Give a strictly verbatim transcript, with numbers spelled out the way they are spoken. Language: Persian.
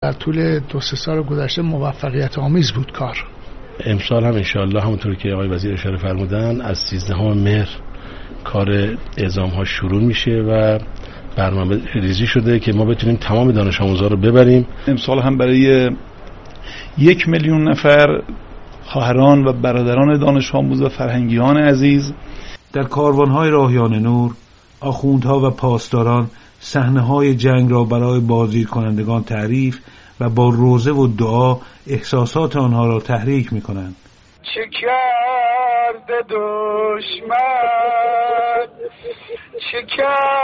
در طول دو سه سال گذشته موفقیت آمیز بود کار. امسال هم انشاءالله همونطور که آقای وزیر اشاره فرمودن از سیزدهم مهر کار اعزام ها شروع میشه و برنامه ریزی شده که ما بتونیم تمام دانش آموزا رو ببریم. امسال هم برای یک میلیون نفر خواهران و برادران دانش آموز و فرهنگیان عزیز در کاروان‌های راهیان نور، آخوندها و پاسداران صحنه‌های جنگ را برای بازدید کنندگان تعریف و با روزه و دعا احساسات آنها را تحریک می‌کنند. چه کرده دشمن، چه کرده